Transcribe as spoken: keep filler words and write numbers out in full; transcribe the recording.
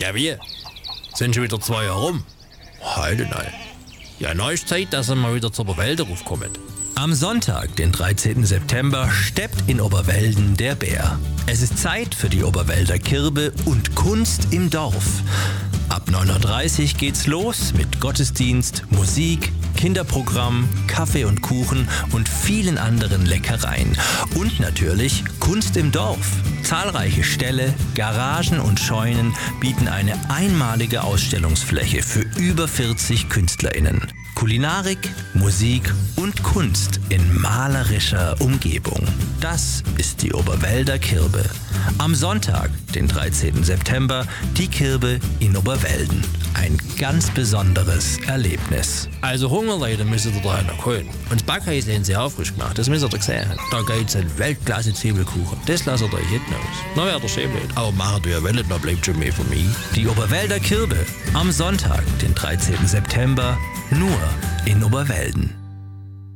Ja, wie? Sind schon wieder zwei Jahre rum? Heute nein. Ja, neu ist Zeit, dass er mal wieder zur Oberwälder raufkommt. Am Sonntag, den dreizehnten September, steppt in Oberwelden der Bär. Es ist Zeit für die Oberwälder Kirbe und Kunst im Dorf. Ab neun Uhr dreißig geht's los mit Gottesdienst, Musik, Kinderprogramm, Kaffee und Kuchen und vielen anderen Leckereien. Und natürlich Kunst im Dorf. Zahlreiche Ställe, Garagen und Scheunen bieten eine einmalige Ausstellungsfläche für über vierzig KünstlerInnen. Kulinarik, Musik und Kunst in malerischer Umgebung. Das ist die Oberwälder Kirbe. Am Sonntag, den dreizehnten September, die Kirbe in Oberwelden. Ein ganz besonderes Erlebnis. Also Hungerleute müssen ihr da noch holen. Und das Backhaus haben sie aufrisch gemacht, das müsst ihr sehen. Da gibt's einen Weltklasse-Zwiebelkuchen. Das lasst ihr euch hinten aus. Na, wäre der schön blöd. Aber machen wir wollt, da bleibt schon mehr von mir. Die Oberwälder Kirbe. Am Sonntag, den dreizehnten September, nur in Oberwelden.